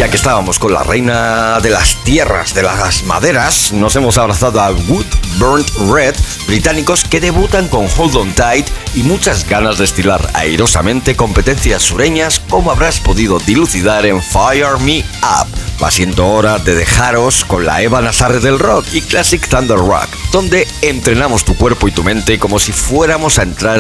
Ya que estábamos con la reina de las tierras, de las maderas, nos hemos abrazado a Wood Burnt Red, británicos que debutan con Hold On Tight y muchas ganas de estilar airosamente competencias sureñas, como habrás podido dilucidar en Fire Me Up. Va siendo hora de dejaros con la Eva Nazaré del rock y Classic Thunder Rock, donde entrenamos tu cuerpo y tu mente como si fuéramos a entrar